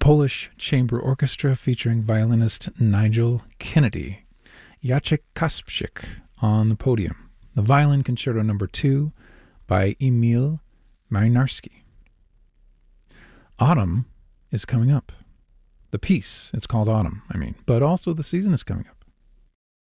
Polish Chamber Orchestra featuring violinist Nigel Kennedy. Jacek Kasprzak on the podium. The Violin Concerto No. 2 by Emil Marinarski. Autumn is coming up. The piece, it's called Autumn, but also the season is coming up.